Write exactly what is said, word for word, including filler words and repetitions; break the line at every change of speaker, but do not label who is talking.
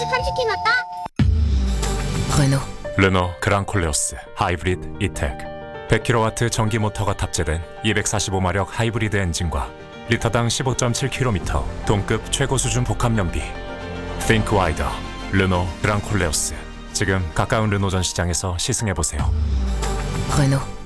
혹시 삼십 킬로미터 났다?
르노
르노 그랑콜레오스 하이브리드 이텍 백 킬로와트 전기 모터가 탑재된 이백사십오 마력 하이브리드 엔진과 리터당 십오 점 칠 킬로미터 동급 최고 수준 복합 연비. Think wider. 르노 그랑콜레오스. 지금 가까운 르노 전 시장에서 시승해 보세요.
르노